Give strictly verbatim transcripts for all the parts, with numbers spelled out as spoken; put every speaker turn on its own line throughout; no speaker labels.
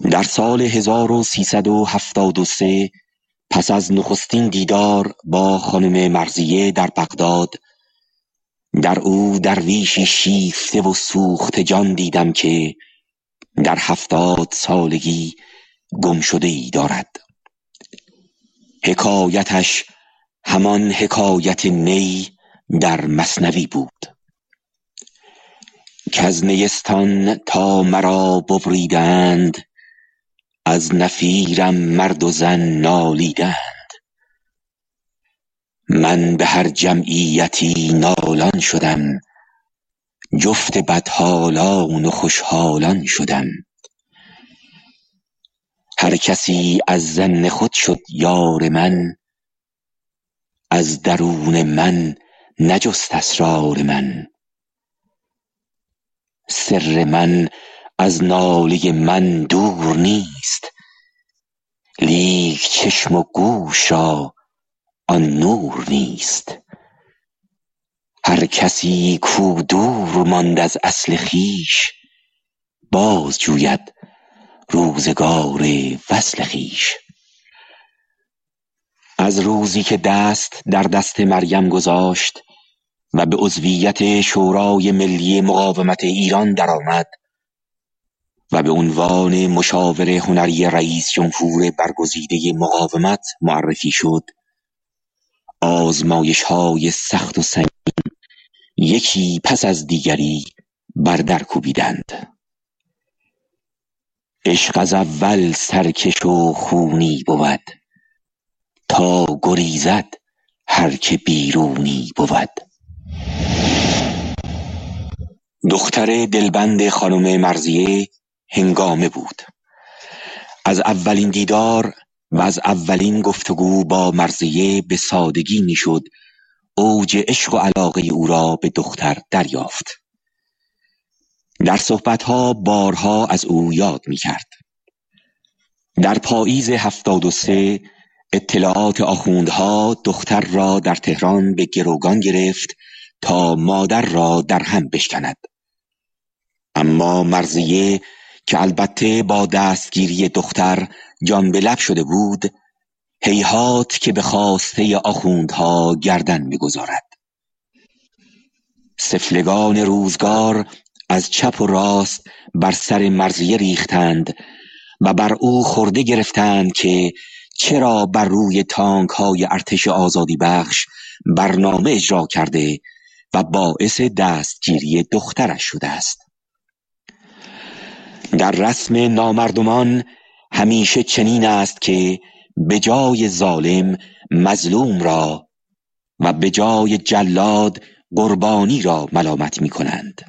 در سال هزار و سیصد و هفتاد و سه پس از نخستین دیدار با خانم مرضیه در بغداد، در او درویشی شیفته و سوخته جان دیدم که در هفتاد سالگی گم شده ای دارد. حکایتش همان حکایت نی در مثنوی بود که از نیستان تا مرا ببریدند، از نفیرم مرد و زن نالیدند. من به هر جمعیتی نالان شدم، جفت بدحالان و خوشحالان شدم. هر کسی از ظن خود شد یار من، از درون من نجست اسرار من. سر من از ناله من دور نیست، لیک چشم و گوش را آن نور نیست. هر کسی کو دور ماند از اصل خویش، باز جوید روزگار وصل خویش. از روزی که دست در دست مریم گذاشت و به عضویت شورای ملی مقاومت ایران درآمد و به عنوان مشاور هنری رئیس جمهور برگزیده مقاومت معرفی شد، آزمایش‌های سخت و سنگین یکی پس از دیگری بر در کوبیدند. عشق از اول سرکش و خونی بود، تا گریزد هر که بیرونی بود. دختر دلبند خانم مرضیه هنگامه بود. از اولین دیدار و از اولین گفتگو با مرضیه به سادگی میشد اوج عشق و علاقه او را به دختر دریافت. در صحبتها بارها از او یاد میکرد. در پاییز هفتاد و سه اطلاعات آخوندها دختر را در تهران به گروگان گرفت تا مادر را در هم بشکند. اما مرضیه که البته با دستگیری دختر جان به لب شده بود، هیهات که به خواسته آخوندها گردن بگذارد. سفلگان روزگار از چپ و راست بر سر مرضیه ریختند و بر او خورده گرفتند که چرا بر روی تانک های ارتش آزادی بخش برنامه اجرا کرده و باعث دستگیری دخترش شده است. در رسم نامردمان همیشه چنین است که به جای ظالم مظلوم را و به جای جلاد قربانی را ملامت می کنند.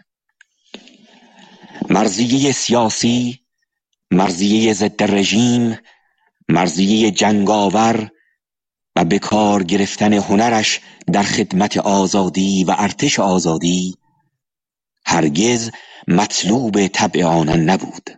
مرضیه سیاسی، مرضیه ضد رژیم، مرضیه جنگاور و به کار گرفتن هنرش در خدمت آزادی و ارتش آزادی هرگز مطلوب طبع آنان نبود.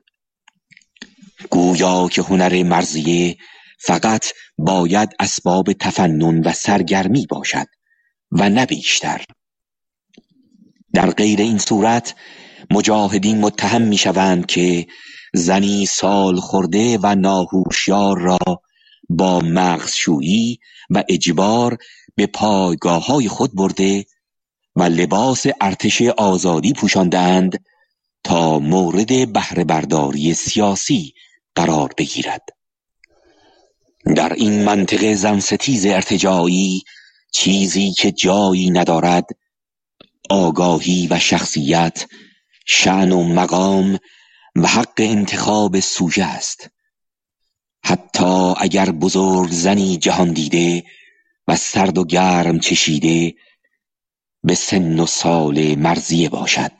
گویا که هنر مرضیه فقط باید اسباب تفنن و سرگرمی باشد و نه بیشتر. در غیر این صورت مجاهدین متهم می شوند که زنی سال خورده و ناهوشیار را با مغزشویی و اجبار به پایگاه‌های خود برده و لباس ارتش آزادی پوشاندند تا مورد بهره برداری سیاسی قرار بگیرد. در این منطقه زنستیز ارتجاعی چیزی که جایی ندارد آگاهی و شخصیت، شأن و مقام و حق انتخاب سوژه است. حتی اگر بزرگ زنی جهان دیده و سرد و گرم چشیده به سن و سال مرضیه باشد.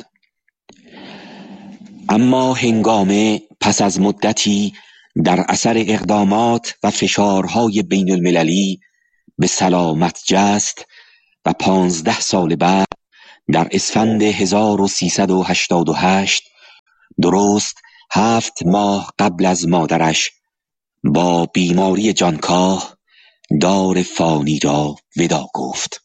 اما هنگامه پس از مدتی در اثر اقدامات و فشارهای بین المللی به سلامت جست و پانزده سال بعد در اسفند هزار و سیصد و هشتاد و هشت، درست هفت ماه قبل از مادرش، با بیماری جانکاه دار فانی را ودا گفت.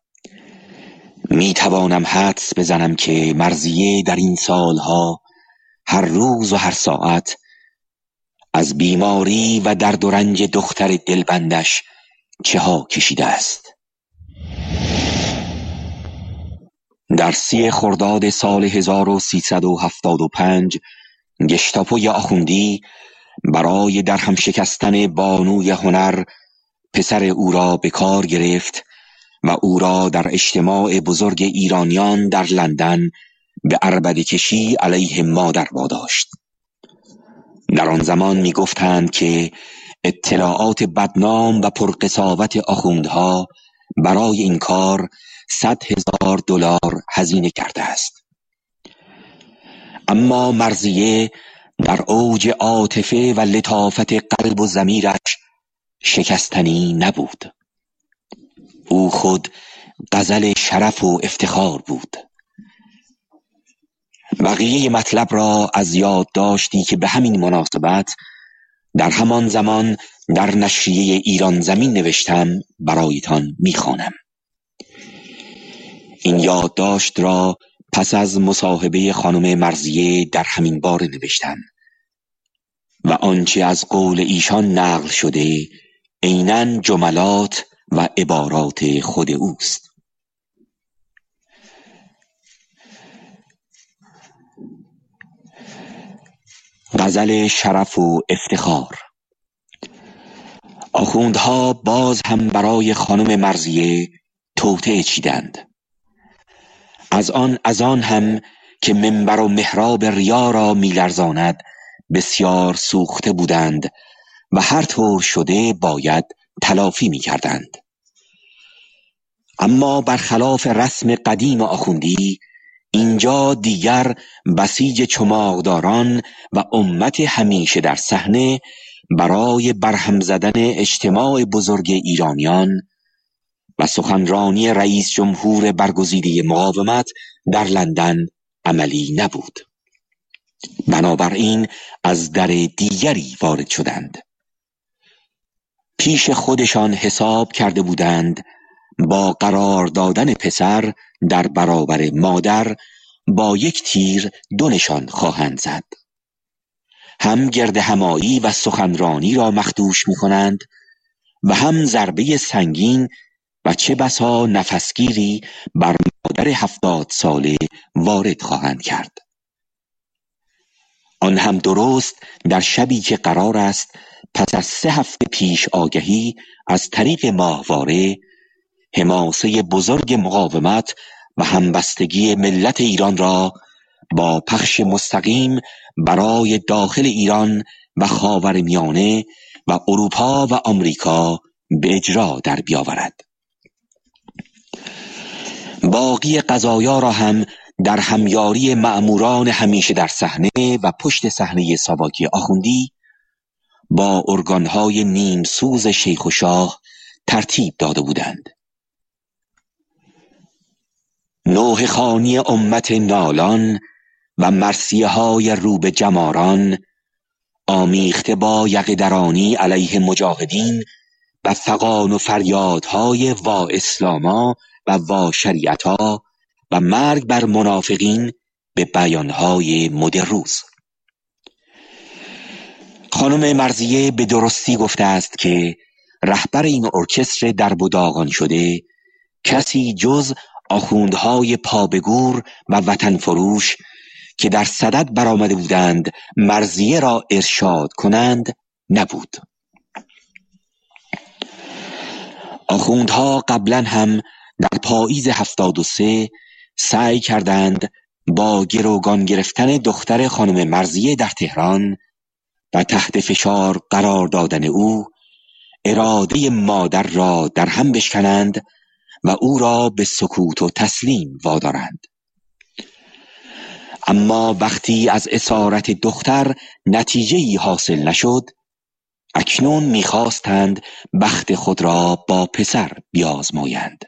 می توانم حدس بزنم که مرضیه در این سالها هر روز و هر ساعت از بیماری و درد و رنج دختر دلبندش چه ها کشیده است. در سی خرداد سال هزار و سیصد و هفتاد و پنج گشتاپوی آخوندی برای درهم شکستن بانوی هنر پسر او را به کار گرفت و او را در اجتماع بزرگ ایرانیان در لندن به عربده کشی علیه مادر واداشت. در آن زمان می گفتند که اطلاعات بدنام و پرقساوت آخوندها برای این کار صد هزار دلار هزینه کرده است. اما مرضیه در اوج عاطفه و لطافت قلب و ضمیرش شکستنی نبود. او خود غزل شرف و افتخار بود. بقیه مطلب را از یاد داشتی که به همین مناسبت در همان زمان در نشریه ایران زمین نوشتم برایتان میخوانم. این یادداشت را پس از مصاحبه خانم مرضیه در همین باره نوشتم و آنچه از قول ایشان نقل شده عیناً جملات و عبارات خود اوست. غزل شرف و افتخار. آخوندها باز هم برای خانم مرضیه توطئه چیدند. از آن از آن هم که منبر و محراب ریا را میلرزاند بسیار سوخته بودند و هر طور شده باید تلافی میکردند. اما برخلاف رسم قدیم آخوندی اینجا دیگر بسیج چماقداران و امت همیشه در صحنه برای برهم زدن اجتماع بزرگ ایرانیان و سخنرانی رئیس جمهور برگزیده مقاومت در لندن عملی نبود. بنابراین از در دیگری وارد شدند. پیش خودشان حساب کرده بودند با قرار دادن پسر در برابر مادر با یک تیر دو نشان خواهند زد. هم گرد همایی و سخنرانی را مخدوش می کنند و هم ضربه سنگین و چه بسا نفسگیری بر مادر هفتاد ساله وارد خواهند کرد. آن هم درست در شبی که قرار است پس از سه هفته پیش آگهی از طریق ماهواره حماسه بزرگ مقاومت و همبستگی ملت ایران را با پخش مستقیم برای داخل ایران و خاورمیانه و اروپا و آمریکا به اجرا در بیاورد. باقی قضایا را هم در همیاری مأموران همیشه در صحنه و پشت صحنه ساواکی آخوندی با ارگانهای نیم سوز شیخ و شاه ترتیب داده بودند. نوح خوانی امت نالان و مرثیه های روبه جماران آمیخته با یقه‌درانی علیه مجاهدین و فغان و فریادهای وا اسلاما و وا شریعتا و مرگ بر منافقین به بیانهای مد روز. خانم مرضیه به درستی گفته است که رهبر این ارکستر درب و داغان شده کسی جز آخوندهای پابگور و وطن فروش که در صدد برآمده بودند مرضیه را ارشاد کنند نبود. آخوندها قبلا هم در پاییز هفتاد و سه سعی کردند با گروگان گرفتن دختر خانم مرضیه در تهران و تحت فشار قرار دادن او اراده مادر را در هم بشکنند و او را به سکوت و تسلیم وادارند. اما وقتی از اسارت دختر نتیجه‌ای حاصل نشد، اکنون می‌خواستند بخت خود را با پسر بیازمایند.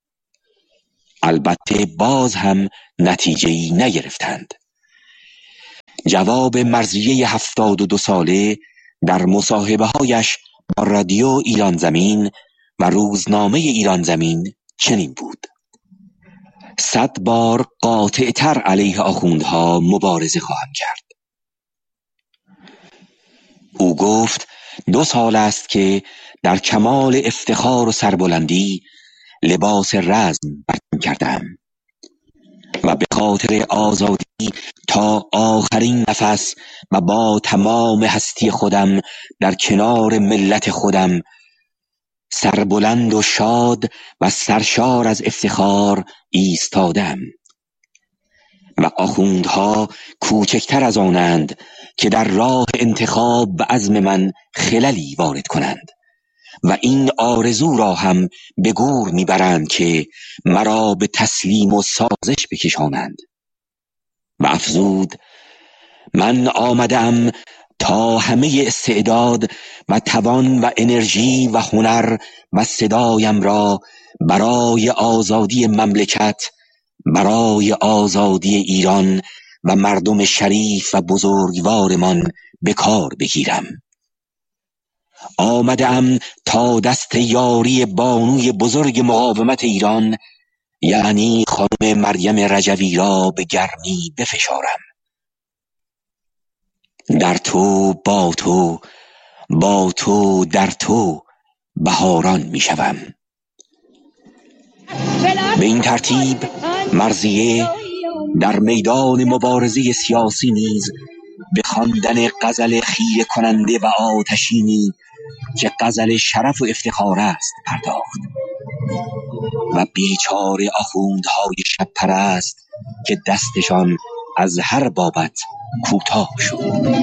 البته باز هم نتیجه‌ای نگرفتند. جواب مرضیه هفتاد و دو ساله در مصاحبه هایش با رادیو ایران زمین و روزنامه ایران زمین چنین بود: صد بار قاطع‌تر علیه آخوندها مبارزه خواهم کرد. او گفت دو سال است که در کمال افتخار و سربلندی لباس رزم بر تن کردم و به خاطر آزادی تا آخرین نفس و با تمام هستی خودم در کنار ملت خودم سربلند و شاد و سرشار از افتخار ایستادم. و آخوندها کوچکتر از آنند که در راه انتخاب و عزم من خللی وارد کنند و این آرزو را هم به گور میبرند که مرا به تسلیم و سازش بکشانند. و افزود من آمدم تا همه استعداد و توان و انرژی و هنر و صدایم را برای آزادی مملکت، برای آزادی ایران و مردم شریف و بزرگوارمان به کار بگیرم. آمدم تا دست یاری بانوی بزرگ مقاومت ایران یعنی خانم مریم رجوی را به گرمی بفشارم. در تو، با تو، با تو، در تو بهاران می شوم. به این ترتیب مرضیه در میدان مبارزه سیاسی نیز به خواندن غزل خیره کننده و آتشینی که غزل شرف و افتخار است پرداخت و بیچاره آخوندهای شب پرست که دستشان از هر بابت کوتاه شد.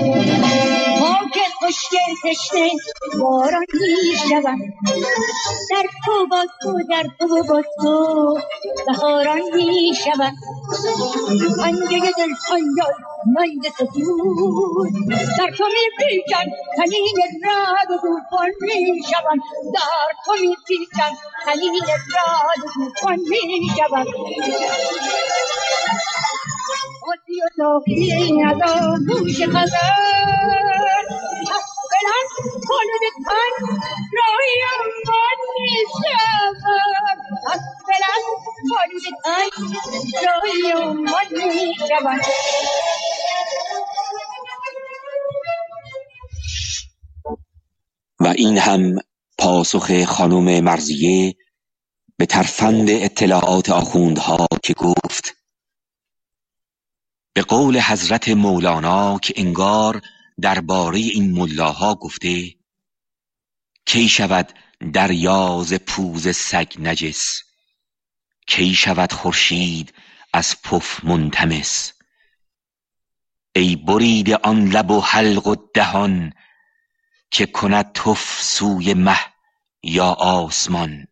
خشک تشنه باران می شود، در تو با تو در تو و با تو بهاران می شود. پنجه دل خیال مند سکون در تو می پیچن، تنین رعد و طوفان می شود. در تو می پیچن، تنین رعد و طوفان می شود. آتی و تاقی نداموش خزر بلند خلود تن راهی من می شود. بلند خلود تن راهی من می شود.
و این هم پاسخ خانم مرضیه به ترفند اطلاعات آخوندها که گفت به قول حضرت مولانا که انگار درباره این ملاها گفته کی شود دریا ز پوز سگ نجس، کی شود خورشید از پف منطمس. ای بریده آن لب و حلق و دهان که کند تف سوی مه یا آسمان.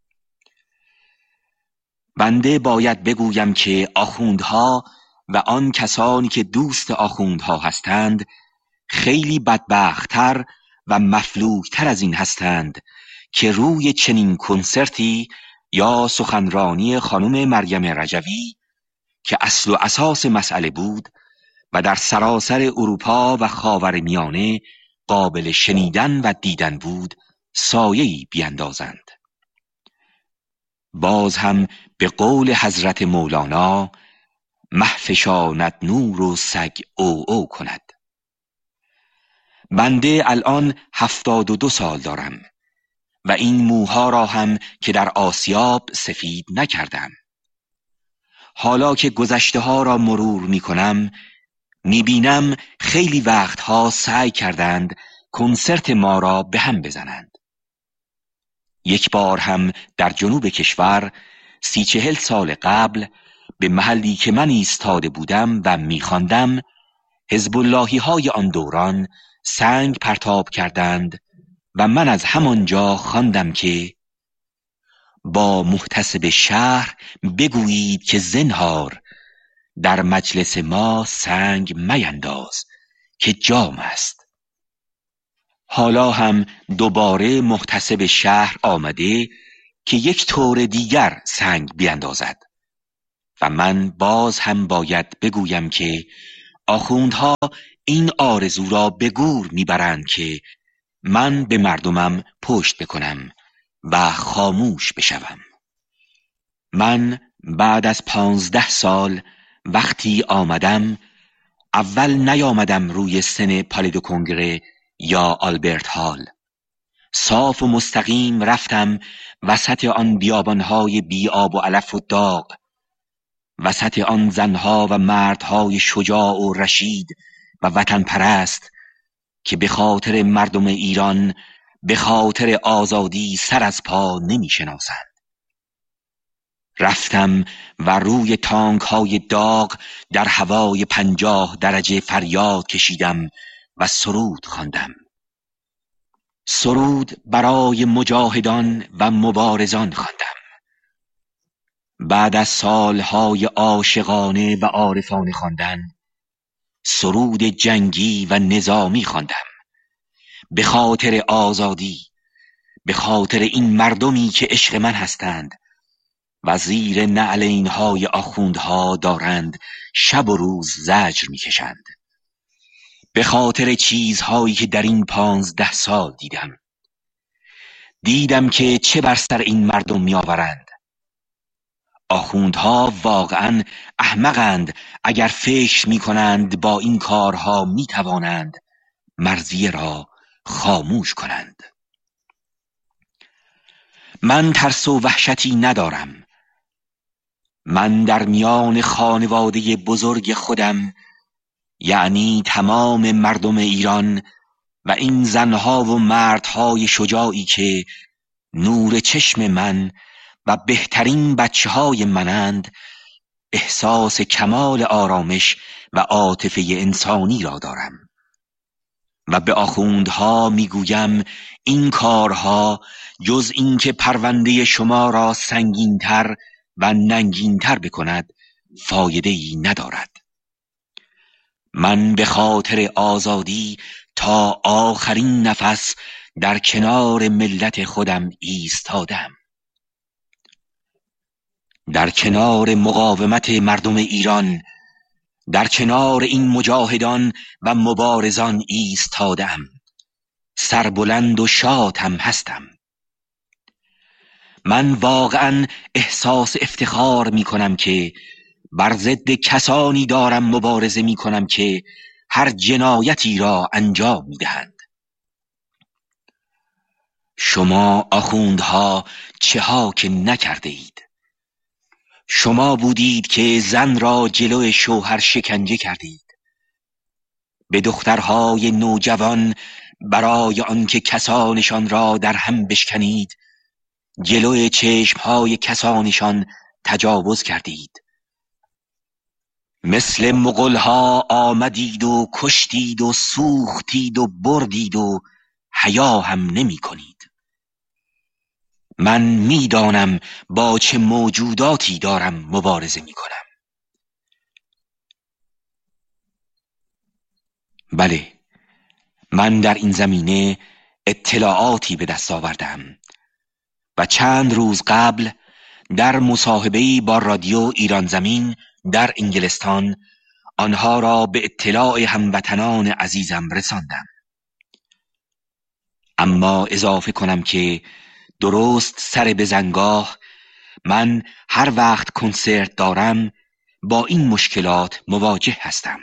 بنده باید بگویم که آخوندها و آن کسانی که دوست آخوندها هستند خیلی بدبخت‌تر و مفلوک‌تر از این هستند که روی چنین کنسرتی یا سخنرانی خانم مریم رجوی که اصل و اساس مسئله بود و در سراسر اروپا و خاورمیانه قابل شنیدن و دیدن بود سایه‌ای بیندازند. باز هم به قول حضرت مولانا مه فشاند نور و سگ او او کند. بنده الان هفتاد و دو سال دارم و این موها را هم که در آسیاب سفید نکردم. حالا که گذشته ها را مرور می کنم می بینم خیلی وقتها سعی کردند کنسرت ما را به هم بزنند. یک بار هم در جنوب کشور سی چهل سال قبل به محلی که من ایستاده بودم و می‌خواندم حزب اللهی های آن دوران سنگ پرتاب کردند و من از همانجا خواندم که با محتسب شهر بگویید که زنهار در مجلس ما سنگ مینداز که جام است. حالا هم دوباره محتسب شهر آمده که یک طور دیگر سنگ بیندازد و من باز هم باید بگویم که آخوندها این آرزو را به گور میبرند که من به مردمم پشت بکنم و خاموش بشوم. من بعد از پانزده سال وقتی آمدم اول نیامدم روی سن پالیدو کنگره یا آلبرت هال. صاف و مستقیم رفتم وسط آن بیابانهای بی آب و علف و داغ، وسط آن زنها و مردهای شجاع و رشید و وطن پرست که به خاطر مردم ایران، به خاطر آزادی سر از پا نمی شناسند. رفتم و روی تانک های داغ در هوای پنجاه درجه فریاد کشیدم و سرود خواندم. سرود برای مجاهدان و مبارزان خواندم. بعد از سالهای عاشقانه و عارفانه خواندن، سرود جنگی و نظامی خواندم. به خاطر آزادی، به خاطر این مردمی که عشق من هستند و زیر نعل اینهای آخوندها دارند شب و روز زجر میکشند. به خاطر چیزهایی که در این پانزده سال دیدم. دیدم که چه بر سر این مردم میآورند. آخوندها واقعا احمقند اگر فکر میکنند با این کارها میتوانند مرضیه را خاموش کنند. من ترس و وحشتی ندارم. من در میان خانواده بزرگ خودم، یعنی تمام مردم ایران و این زنها و مردهای شجاعی که نور چشم من و بهترین بچه های منند، احساس کمال آرامش و عاطفه انسانی را دارم و به آخوندها میگویم این کارها جز این که پرونده شما را سنگینتر و ننگینتر بکند فایده‌ای ندارد. من به خاطر آزادی تا آخرین نفس در کنار ملت خودم ایستادم. در کنار مقاومت مردم ایران، در کنار این مجاهدان و مبارزان ایستادم. سربلند و شاد هم هستم. من واقعا احساس افتخار می کنم که بر ضد کسانی دارم مبارزه می کنم که هر جنایتی را انجام می دهند. شما آخوندها چه ها که نکرده اید. شما بودید که زن را جلو شوهر شکنجه کردید. به دخترهای نوجوان برای آنکه کسانشان را در هم بشکنید، جلوی چشمهای کسانشان تجاوز کردید. مثل مغولها آمدید و کشتید و سوختید و بردید و حیا هم نمی کنید. من میدانم با چه موجوداتی دارم مبارزه می کنم. بله، من در این زمینه اطلاعاتی به دست آوردم و چند روز قبل در مصاحبه‌ای با رادیو ایران زمین در انگلستان آنها را به اطلاع هموطنان عزیزم رساندم. اما اضافه کنم که درست سر بزنگاه من هر وقت کنسرت دارم با این مشکلات مواجه هستم.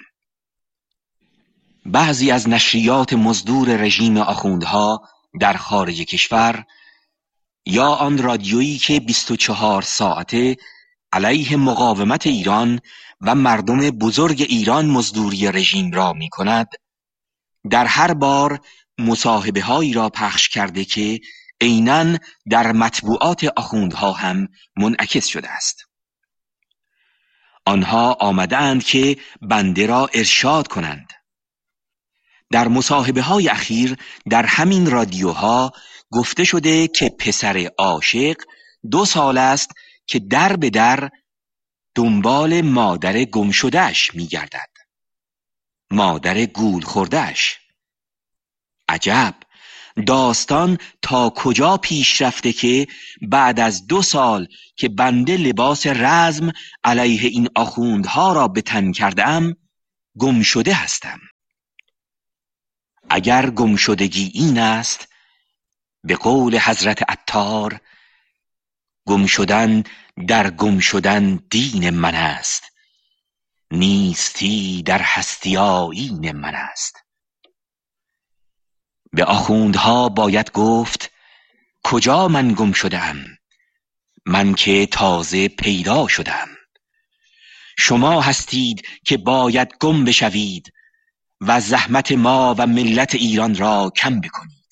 بعضی از نشریات مزدور رژیم آخوندها در خارج کشور یا آن رادیویی که بیست و چهار ساعته علیه مقاومت ایران و مردم بزرگ ایران مزدوری رژیم را می کند، در هر بار مصاحبه هایی را پخش کرده که عیناً در مطبوعات آخوندها هم منعکس شده است. آنها آمدند که بنده را ارشاد کنند. در مصاحبه های اخیر در همین رادیوها گفته شده که پسر عاشق دو سال است که در به در دنبال مادر گم شدهش می گردد. مادر گول خوردهش. عجب، داستان تا کجا پیش رفته که بعد از دو سال که بنده لباس رزم علیه این آخوندها را به تن کردم گم شده هستم. اگر گم شدگی این است، به قول حضرت عطار، گم شدن در گم شدن دین من است، نیستی در هستی آیین من است. به آخوندها باید گفت کجا من گم شدم، من که تازه پیدا شدم. شما هستید که باید گم بشوید و زحمت ما و ملت ایران را کم بکنید.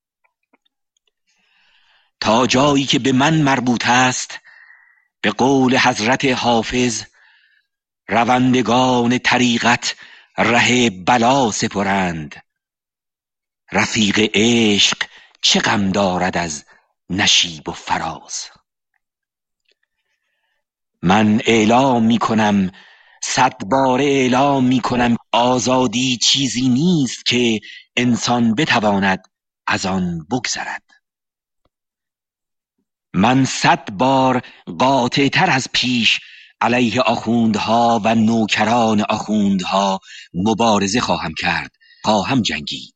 تا جایی که به من مربوط است، به قول حضرت حافظ، روندگان طریقت ره بلا سپرند. رفیق عشق چه غم دارد از نشیب و فراز. من اعلام می کنم، صد بار اعلام می کنم، آزادی چیزی نیست که انسان بتواند از آن بگذرد. من صد بار قاطع تر از پیش علیه آخوندها و نوکران آخوندها مبارزه خواهم کرد، خواهم جنگید.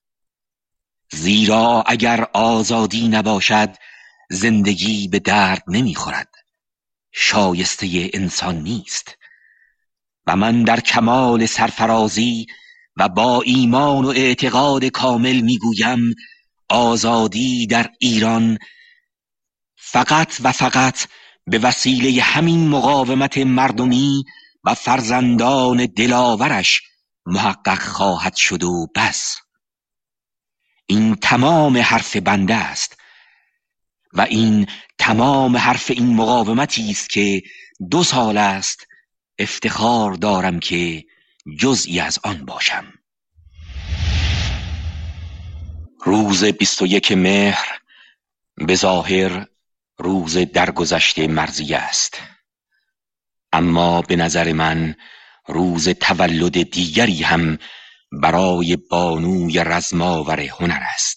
زیرا اگر آزادی نباشد زندگی به درد نمیخورد، شایسته انسان نیست. و من در کمال سرفرازی و با ایمان و اعتقاد کامل میگویم آزادی در ایران فقط و فقط به وسیله همین مقاومت مردمی و فرزندان دلاورش محقق خواهد شد و بس. این تمام حرف بنده است و این تمام حرف این مقاومتی است که دو سال است افتخار دارم که جزئی از آن باشم. روز بیست و یک مهر به ظاهر روز درگذشت مرضیه است، اما به نظر من روز تولد دیگری هم برای بانوی رزماور هنر است.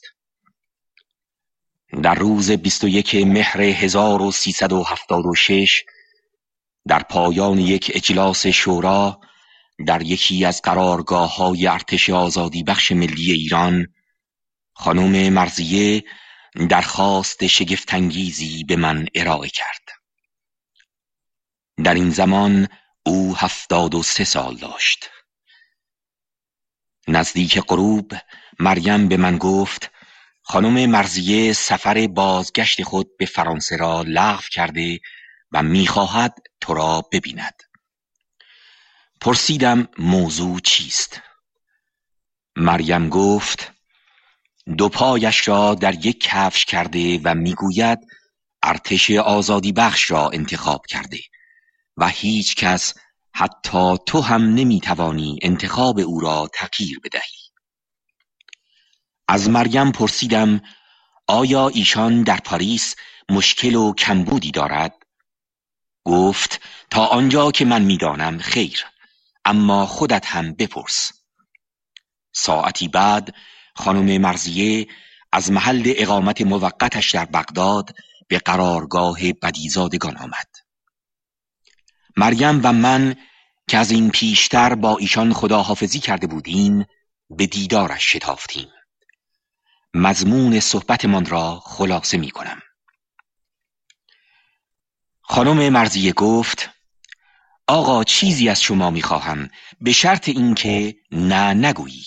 در روز بیست و یک مهر هزار و سیصد و هفتاد و شش در پایان یک اجلاس شورا در یکی از قرارگاه‌های ارتش آزادی بخش ملی ایران، خانم مرضیه درخواست شگفت‌انگیزی به من ارائه کرد. در این زمان او هفتاد و سه سال داشت. نزدیک غروب مریم به من گفت خانم مرضیه سفر بازگشت خود به فرانسه را لغو کرده و می‌خواهد تو را ببیند. پرسیدم موضوع چیست؟ مریم گفت دو پایش را در یک کفش کرده و میگوید ارتش آزادی بخش را انتخاب کرده و هیچ کس حتی تو هم نمیتوانی انتخاب او را تغییر بدهی. از مریم پرسیدم آیا ایشان در پاریس مشکل و کمبودی دارد؟ گفت تا آنجا که من میدانم خیر، اما خودت هم بپرس. ساعتی بعد خانم مرضیه از محل اقامت موقتش در بغداد به قرارگاه بدیزادگان آمد. مریم و من که از این پیشتر با ایشان خداحافظی کرده بودیم به دیدارش شتافتیم. مضمون صحبتمان را خلاصه می کنم. خانم مرضیه گفت آقا چیزی از شما می خواهم به شرط اینکه نه نگویی.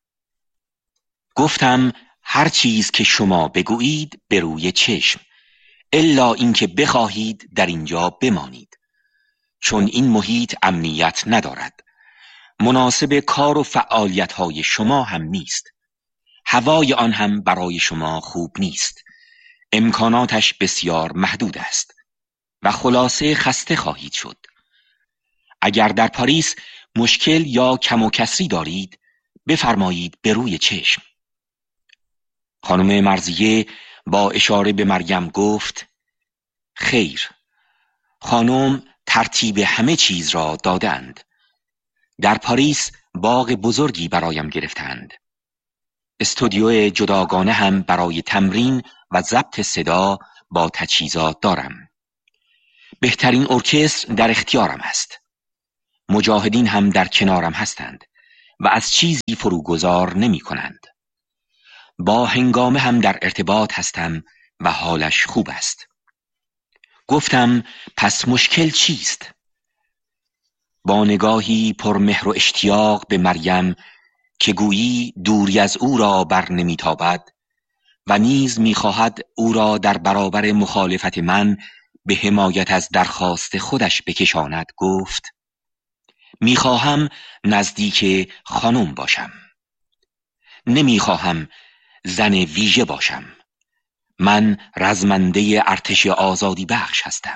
گفتم هر چیز که شما بگویید به روی چشم، الا اینکه بخواهید در اینجا بمانید، چون این محیط امنیت ندارد، مناسب کار و فعالیت های شما هم نیست، هوای آن هم برای شما خوب نیست، امکاناتش بسیار محدود است و خلاصه خسته خواهید شد. اگر در پاریس مشکل یا کم و کسری دارید بفرمایید به روی چشم. خانم مرضیه با اشاره به مریم گفت خیر، خانم ترتیب همه چیز را دادند. در پاریس باغ بزرگی برایم گرفتند. استودیو جداگانه هم برای تمرین و ضبط صدا با تجهیزات دارم. بهترین ارکستر در اختیارم است. مجاهدین هم در کنارم هستند و از چیزی فروگذار نمی کنند. با هنگامه هم در ارتباط هستم و حالش خوب است. گفتم پس مشکل چیست؟ با نگاهی پر مهر و اشتیاق به مریم که گویی دوری از او را بر نمیتابد و نیز میخواهد او را در برابر مخالفت من به حمایت از درخواست خودش بکشاند، گفت: میخواهم نزدیک خانم باشم، نمیخواهم زن ویژه باشم. من رزمنده ارتش آزادی بخش هستم.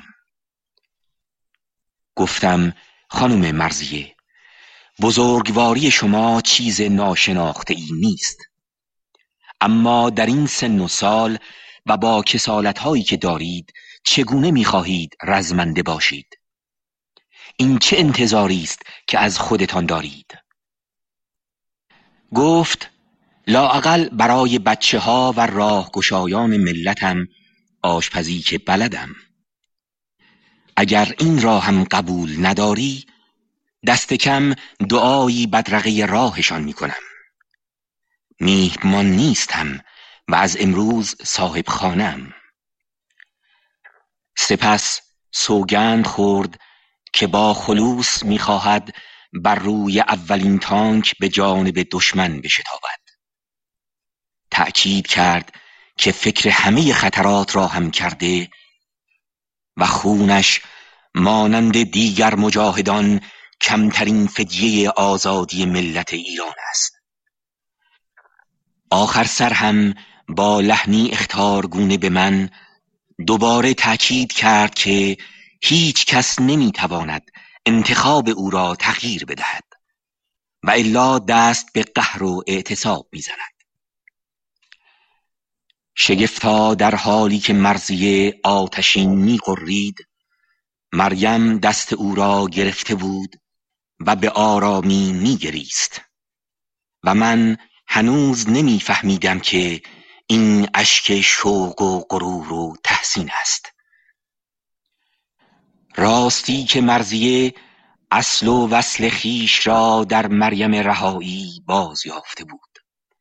گفتم: خانم مرضیه، بزرگواری شما چیز ناشناخته ای نیست، اما در این سن و سال و با کسالت هایی که دارید چگونه میخواهید رزمنده باشید؟ این چه انتظاری است که از خودتان دارید؟ گفت: لااقل برای بچه ها و راه گشایان ملتم آشپزی که بلدم. اگر این را هم قبول نداری، دست کم دعایی بدرقه راهشان می کنم. میهمان نیستم و از امروز صاحب خانم. سپس سوگند خورد که با خلوص میخواهد بر روی اولین تانک به جانب دشمن بشتابد. تأکید کرد که فکر همه خطرات را هم کرده و خونش مانند دیگر مجاهدان کمترین فدیه آزادی ملت ایران است. آخر سر هم با لحنی اخطارگونه به من دوباره تأکید کرد که هیچ کس نمیتواند انتخاب او را تغییر بدهد و الا دست به قهر و اعتصاب میزند. شگفتا در حالی که مرضیه آتشین می‌غرید، مریم دست او را گرفته بود و به آرامی می‌گریست و من هنوز نمی‌فهمیدم که این اشک شوق و غرور و تحسین است. راستی که مرضیه اصل و وصل خیش را در مریم رهایی باز یافته بود.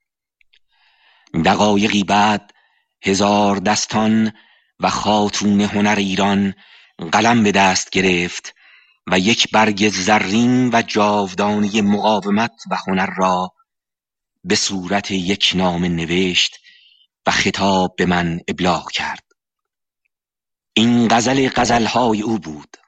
دقایقی بعد هزار دستان و خاتون هنر ایران قلم به دست گرفت و یک برگ زرین و جاودانه مقاومت و هنر را به صورت یک نامه نوشت و خطاب به من ابلاغ کرد. این غزل غزلهای او بود.